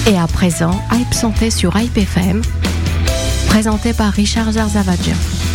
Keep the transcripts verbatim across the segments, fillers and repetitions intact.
Et à présent, Hype Santé sur Hype F M, présenté par Richard Zarzavadjian.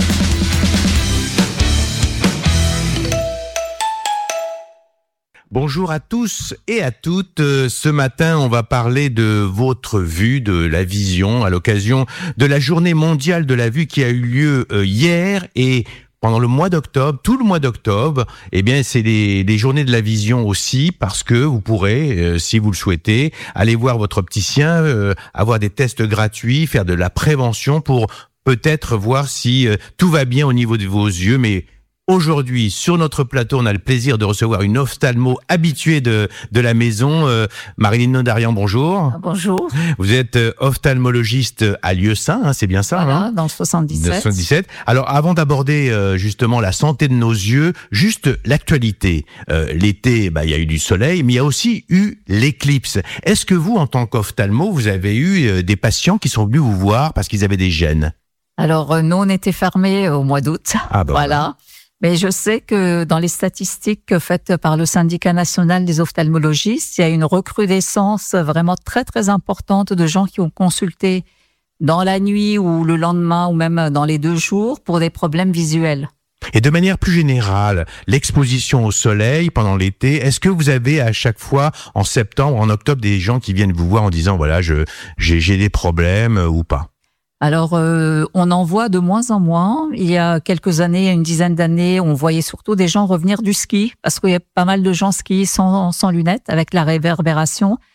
Bonjour à tous et à toutes. Ce matin, on va parler de votre vue, de la vision, à l'occasion de la Journée mondiale de la vue qui a eu lieu hier et pendant le mois d'octobre, tout le mois d'octobre, eh bien, c'est des, des journées de la vision aussi, parce que vous pourrez, euh, si vous le souhaitez, aller voir votre opticien, euh, avoir des tests gratuits, faire de la prévention pour peut-être voir si euh, tout va bien au niveau de vos yeux. Mais aujourd'hui, sur notre plateau, on a le plaisir de recevoir une ophtalmo habituée de, de la maison. Euh, Marilyn Nodarian, bonjour. Bonjour. Vous êtes euh, ophtalmologiste à Lieusaint, hein, c'est bien ça, voilà, hein, dans le soixante-dix-sept. soixante-dix-sept. Alors, avant d'aborder euh, justement la santé de nos yeux, juste l'actualité. Euh, l'été, bah, il y a eu du soleil, mais il y a aussi eu l'éclipse. Est-ce que vous, en tant qu'ophtalmo, vous avez eu euh, des patients qui sont venus vous voir parce qu'ils avaient des gènes? Alors, euh, nous, on était fermés au mois d'août. Ah bah, voilà. Mais je sais que dans les statistiques faites par le syndicat national des ophtalmologistes, il y a une recrudescence vraiment très, très importante de gens qui ont consulté dans la nuit ou le lendemain ou même dans les deux jours pour des problèmes visuels. Et de manière plus générale, l'exposition au soleil pendant l'été, est-ce que vous avez à chaque fois, en septembre, en octobre, des gens qui viennent vous voir en disant, voilà, je, j'ai, j'ai des problèmes euh, ou pas? Alors, euh, on en voit de moins en moins. Il y a quelques années, il y a une dizaine d'années, on voyait surtout des gens revenir du ski, parce qu'il y a pas mal de gens skient sans, sans lunettes, avec la réverbération.